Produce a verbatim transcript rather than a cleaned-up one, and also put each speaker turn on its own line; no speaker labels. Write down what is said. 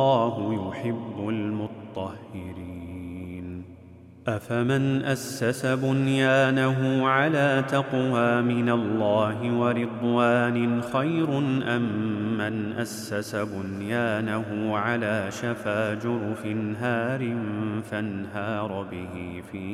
والله يحب المطهرين. أفمن أسس بنيانه على تقوى من الله ورضوان خير أم من أسس بنيانه على شفا جرف هار فانهار به في